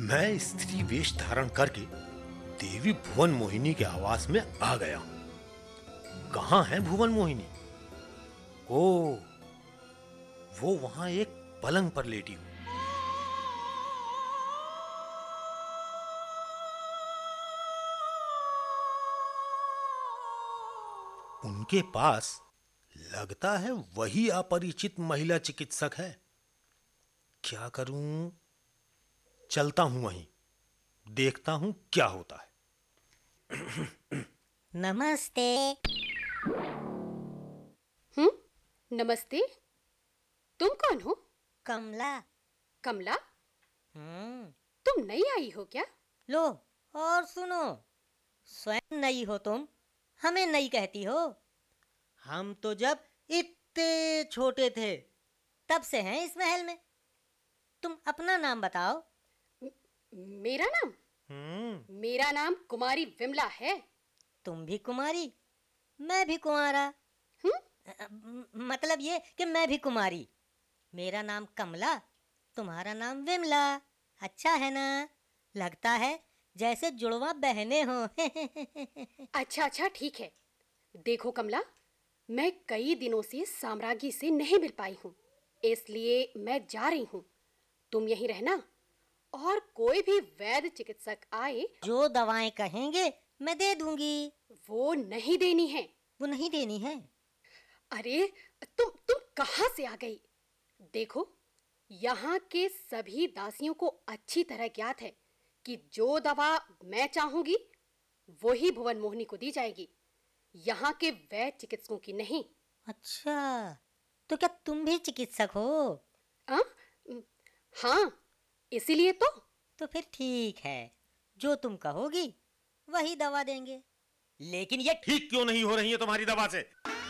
मैं स्त्री वेश धारण करके देवी भुवन मोहिनी के आवास में आ गया हूं। कहां है भुवन मोहिनी? ओ, वो वहां एक पलंग पर लेटी हुई। उनके पास लगता है वही अपरिचित महिला चिकित्सक है। क्या करूं? चलता हूं वहीं, देखता हूं क्या होता है। नमस्ते। नमस्ते। तुम कौन हो? कमला। कमला? हम्म। तुम नई आई हो क्या? लो, और सुनो, स्वयं नई हो तुम, हमें नई कहती हो। हम तो जब इतने छोटे थे तब से हैं इस महल में। तुम अपना नाम बताओ। म- मेरा नाम? मेरा नाम कुमारी विमला है। तुम भी कुमारी, मैं भी कुंवारा। हम्म? मतलब ये कि मैं भी कुमारी। मेरा नाम कमला, तुम्हारा नाम विमला। अच्छा है ना? लगता है जैसे जुड़वा बहने हो। अच्छा अच्छा, ठीक है। देखो कमला, मैं कई दिनों से साम्राज्ञी से नहीं मिल पाई हूँ, इसलिए मैं जा रही हूँ। तुम यहीं रहना, और कोई भी वैद्य चिकित्सक आए जो दवाएं कहेंगे मैं दे दूंगी। वो नहीं देनी है। वो नहीं देनी है? अरे, तुम कहाँ से आ गई? देखो, यहाँ के सभी दासियों को अच्छी तरह ज्ञात है कि जो दवा मैं चाहूंगी वही भुवन मोहिनी को दी जाएगी, यहाँ के वैद्य चिकित्सकों की नहीं। अच्छा, तो क्या तुम भी चिकित्सक हो? आ? हाँ, इसीलिए तो। तो फिर ठीक है, जो तुम कहोगी वही दवा देंगे। लेकिन ये ठीक क्यों नहीं हो रही है तुम्हारी दवा से?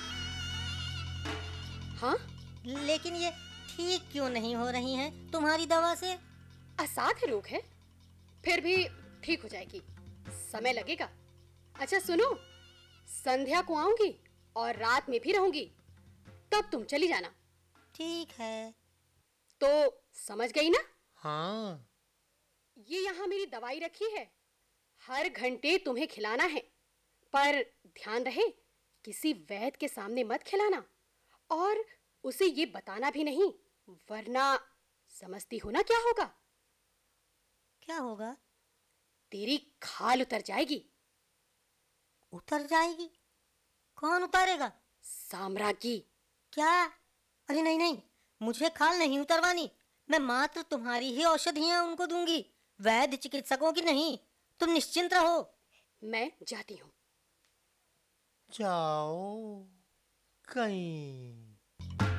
हाँ? लेकिन ये ठीक क्यों नहीं हो रही हैं तुम्हारी दवा से? असाध्य रोग है, फिर भी ठीक हो जाएगी, समय लगेगा। अच्छा सुनो, संध्या को आऊंगी और रात में भी रहूंगी, तब तुम चली जाना। ठीक है। तो समझ गई ना? हाँ। ये यहाँ मेरी दवाई रखी है, हर घंटे तुम्हें खिलाना है, पर ध्यान रहे किसी वैद्य के सामने मत खिलाना, और उसे ये बताना भी नहीं, वरना समझती हो ना क्या होगा? क्या होगा? तेरी खाल उतर जाएगी। उतर जाएगी? कौन उतारेगा? साम्राज्ञी। क्या? अरे नहीं नहीं, मुझे खाल नहीं उतरवानी। मैं मात्र तुम्हारी ही औषधियां उनको दूंगी, वैद्य चिकित्सकों की नहीं। तुम निश्चिंत रहो। मैं जाती हूँ। जाओ कहीं।